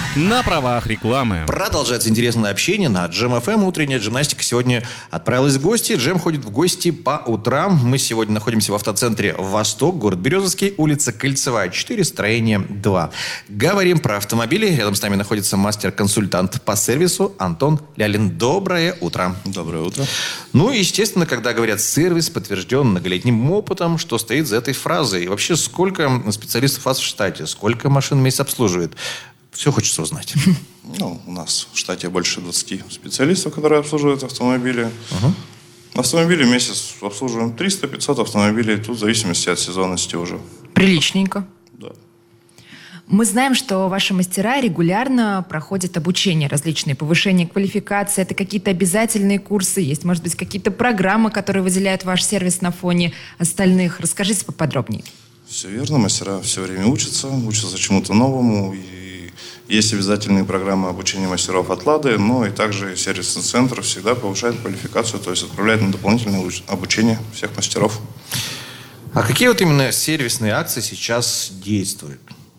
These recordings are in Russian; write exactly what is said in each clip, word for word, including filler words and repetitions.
На правах рекламы. Продолжается интересное общение на Джем эф эм. Утренняя гимнастика сегодня отправилась в гости. Джем ходит в гости по утрам. Мы сегодня находимся в автоцентре «Восток», город Березовский, улица Кольцевая, четыре, строение два. Говорим про автомобили. Рядом с нами находится мастер-консультант по сервису Антон Лялин. Доброе утро. Доброе утро. Ну, естественно, когда говорят «сервис подтвержден многолетним опытом», что стоит за этой фразой? И вообще, сколько специалистов у вас в штате? Сколько машин в месяц обслуживает? Все хочется узнать. Ну, у нас в штате больше двадцати специалистов, которые обслуживают автомобили. Угу. Автомобили в месяц обслуживаем триста-пятьсот автомобилей. Тут в зависимости от сезонности уже. Приличненько. Да. Мы знаем, что ваши мастера регулярно проходят обучение, различные повышения квалификации. Это какие-то обязательные курсы есть? Может быть, какие-то программы, которые выделяют ваш сервис на фоне остальных? Расскажите поподробнее. Все верно. Мастера все время учатся, учатся чему-то новому. И есть обязательные программы обучения мастеров от «Лады», но и также сервисный центр всегда повышает квалификацию, то есть отправляет на дополнительное обучение всех мастеров. А какие вот именно сервисные акции сейчас действуют?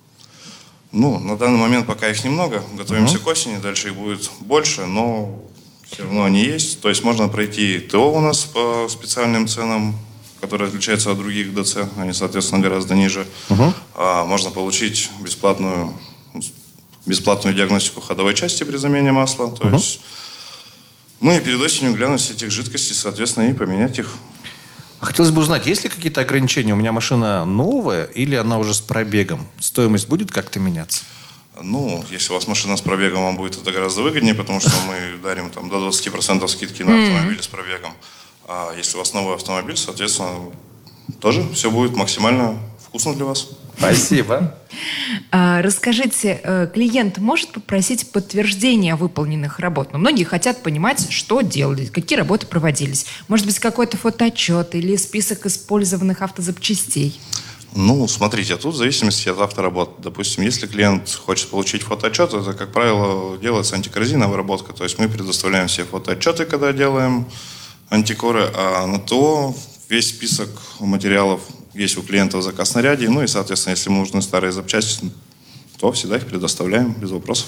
Ну, на данный момент пока их немного. Готовимся Uh-huh. к осени, дальше их будет больше, но все равно они есть. То есть можно пройти ТО у нас по специальным ценам, которые отличаются от других ДЦ, они, соответственно, гораздо ниже. Uh-huh. А, можно получить бесплатную, бесплатную диагностику ходовой части при замене масла. То uh-huh. есть, ну и перед осенью глянуть этих жидкостей, соответственно, и поменять их. Хотелось бы узнать, есть ли какие-то ограничения? У меня машина новая или она уже с пробегом? Стоимость будет как-то меняться? Ну, если у вас машина с пробегом, вам будет это гораздо выгоднее, потому что мы дарим там до двадцати процентов скидки на автомобили с пробегом. А если у вас новый автомобиль, соответственно, тоже все будет максимально вкусно для вас. Спасибо. А, расскажите, клиент может попросить подтверждение выполненных работ? Но многие хотят понимать, что делали, какие работы проводились. Может быть, какой-то фотоотчет или список использованных автозапчастей? Ну, смотрите, тут в зависимости от авторабот. Допустим, если клиент хочет получить фотоотчет, это, как правило, делается антикоррозийная обработка. То есть мы предоставляем все фотоотчеты, когда делаем антикоры, а на то весь список материалов есть у клиента в заказ снаряде. Ну и, соответственно, если нужны старые запчасти, то всегда их предоставляем без вопросов.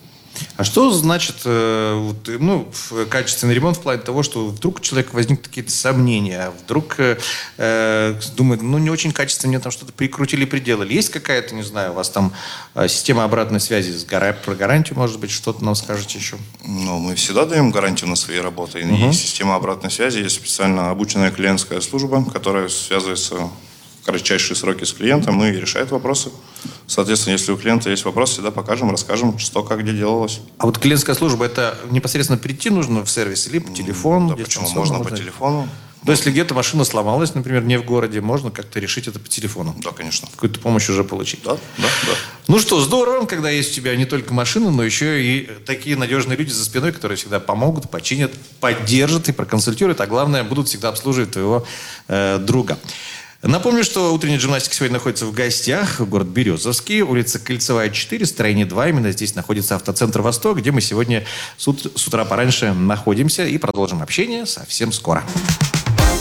А что значит э, вот, ну, качественный ремонт в плане того, что вдруг у человека возникнут какие-то сомнения, вдруг э, думает, ну не очень качественно, мне там что-то прикрутили, приделали. Есть какая-то, не знаю, у вас там э, система обратной связи с гора... про гарантию, может быть, что-то нам скажете еще? Ну, мы всегда даем гарантию на свои работы. И Uh-huh. система обратной связи, есть специально обученная клиентская служба, которая связывается в кратчайшие сроки с клиентом, ну и решает вопросы. Соответственно, если у клиента есть вопрос, всегда покажем, расскажем, что, как, где делалось. А вот клиентская служба, это непосредственно прийти нужно в сервис или по телефону? Да, почему? Можно по телефону. То есть, если где-то машина сломалась, например, не в городе, можно как-то решить это по телефону? Да, конечно. Какую-то помощь уже получить? Да, да, да. Ну что, здорово, когда есть у тебя не только машина, но еще и такие надежные люди за спиной, которые всегда помогут, починят, поддержат и проконсультируют, а главное, будут всегда обслуживать твоего э, друга. Напомню, что утренняя гимнастика сегодня находится в гостях. Город Березовский, улица Кольцевая, четыре, строение два. Именно здесь находится автоцентр «Восток», где мы сегодня с, ут- с утра пораньше находимся и продолжим общение совсем скоро.